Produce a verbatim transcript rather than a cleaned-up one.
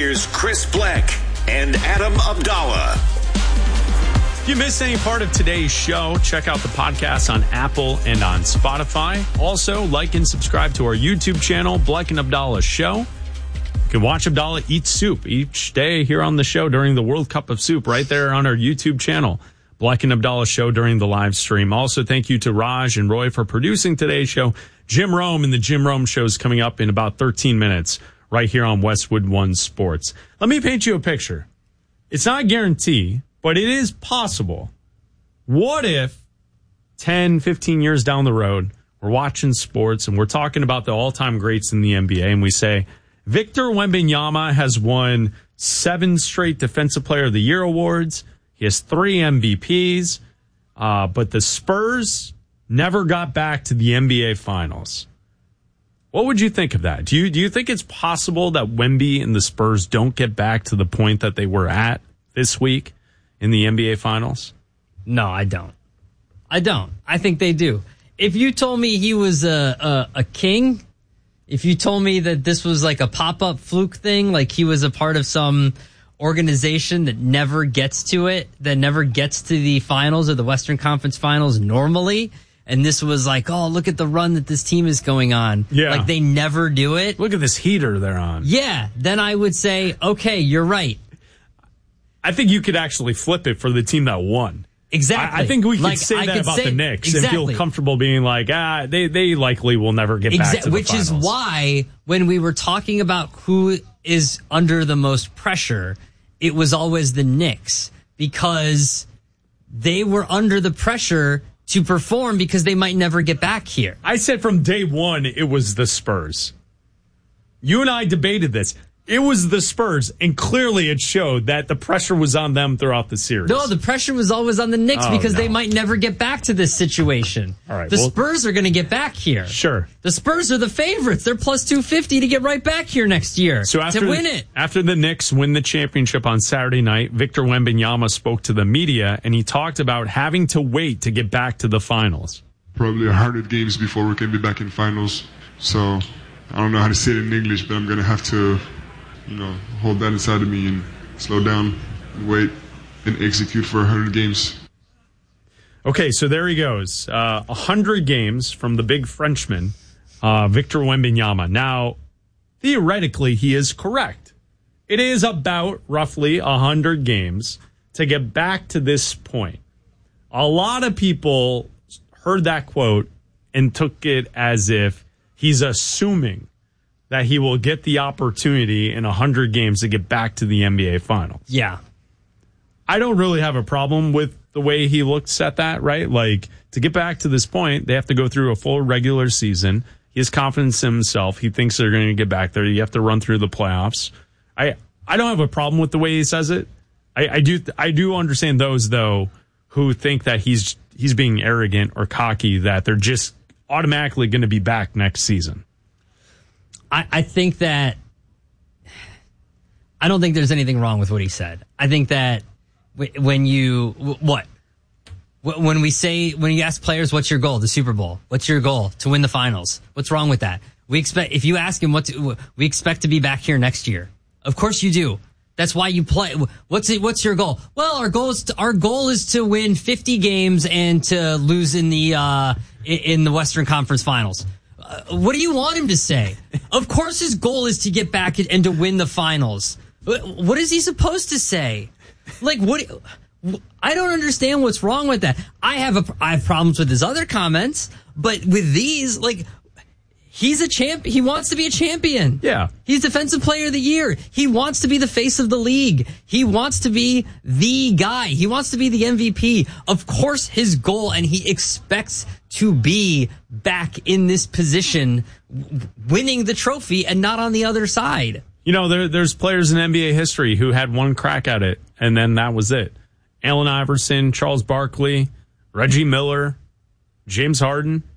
here's Chris Black and Adam Abdallah. If you missed any part of today's show, check out the podcast on Apple and on Spotify. Also, like and subscribe to our YouTube channel, Black and Abdallah Show. You can watch Abdallah eat soup each day here on the show during the World Cup of Soup right there on our YouTube channel, Black and Abdallah Show during the live stream. Also, thank you to Raj and Roy for producing today's show. Jim Rome and the Jim Rome Show is coming up in about thirteen minutes right here on Westwood One Sports. Let me paint you a picture. It's not a guarantee, but it is possible. What if ten, fifteen years down the road, we're watching sports and we're talking about the all-time greats in the N B A and we say, Victor Wembanyama has won seven straight Defensive Player of the Year awards. He has three M V Ps, uh, but the Spurs never got back to the N B A Finals. What would you think of that? Do you do you think it's possible that Wemby and the Spurs don't get back to the point that they were at this week in the N B A Finals? No, I don't. I don't. I think they do. If you told me he was a, a, a king, if you told me that this was like a pop-up fluke thing, like he was a part of some organization that never gets to it, that never gets to the finals or the Western Conference Finals normally, and this was like, oh, look at the run that this team is going on. Yeah. Like they never do it. Look at this heater they're on. Yeah. Then I would say, okay, you're right. I think you could actually flip it for the team that won. Exactly. I, I think we could like, say I that could about say, the Knicks exactly. and feel comfortable being like, ah, they, they likely will never get back Exa- to the Which finals. is why when we were talking about who is under the most pressure, it was always the Knicks because they were under the pressure to perform because they might never get back here. I said from day one it was the Spurs. You and I debated this. It was the Spurs, and clearly it showed that the pressure was on them throughout the series. No, the pressure was always on the Knicks oh, because no. they might never get back to this situation. All right, the well, Spurs are going to get back here. Sure. The Spurs are the favorites. They're plus two fifty to get right back here next year so after to win the, it. After the Knicks win the championship on Saturday night, Victor Wembanyama spoke to the media, and he talked about having to wait to get back to the finals. Probably one hundred games before we can be back in finals. So I don't know how to say it in English, but I'm going to have to, you know, hold that inside of me and slow down and wait and execute for one hundred games. Okay, so there he goes. Uh, one hundred games from the big Frenchman, uh, Victor Wembanyama. Now, theoretically, he is correct. It is about roughly one hundred games to get back to this point. A lot of people heard that quote and took it as if he's assuming that he will get the opportunity in one hundred games to get back to the N B A Finals. Yeah. I don't really have a problem with the way he looks at that, right? Like, to get back to this point, they have to go through a full regular season. He has confidence in himself. He thinks they're going to get back there. You have to run through the playoffs. I I don't have a problem with the way he says it. I, I do I do understand those, though, who think that he's he's being arrogant or cocky, that they're just automatically going to be back next season. I, I think that I don't think there's anything wrong with what he said. I think that when you what when we say when you ask players, what's your goal? The Super Bowl. What's your goal? To win the finals. What's wrong with that? We expect if you ask him what to, we expect to be back here next year. Of course you do. That's why you play. What's it? What's your goal? Well, our goal is to, our goal is to win fifty games and to lose in the uh, in the Western Conference Finals. Uh, what do you want him to say? Of course, his goal is to get back and to win the finals. What is he supposed to say? Like, what? I don't understand what's wrong with that. I have a I have problems with his other comments, but with these, like. He's a champ. He wants to be a champion. Yeah. He's Defensive Player of the Year. He wants to be the face of the league. He wants to be the guy. He wants to be the M V P. Of course, his goal, and he expects to be back in this position, winning the trophy and not on the other side. You know, there, there's players in N B A history who had one crack at it, and then that was it. Allen Iverson, Charles Barkley, Reggie Miller, James Harden.